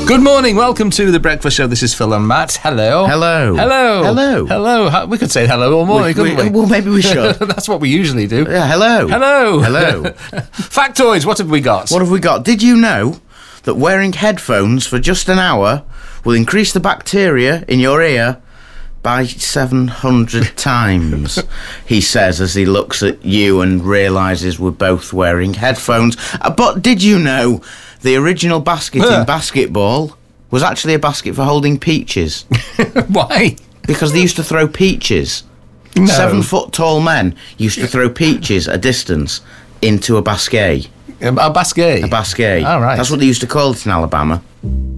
Good morning, welcome to The Breakfast Show. This is Phil and Matt. Hello. Hello. Hello. Hello. Hello. We could say hello all morning, couldn't we? Well, maybe we should. That's what we usually do. Yeah, hello. Hello. Hello. Factoids, what have we got? What have we got? Did you know that wearing headphones for just an hour will increase the bacteria in your ear by 700 times, he says as he looks at you and realises we're both wearing headphones. But did you know the original basket in basketball was actually a basket for holding peaches? Why? Because they used to throw peaches. No. 7 foot tall men used to throw peaches a distance into a basket. A basket? A basket. All right. That's what they used to call it in Alabama.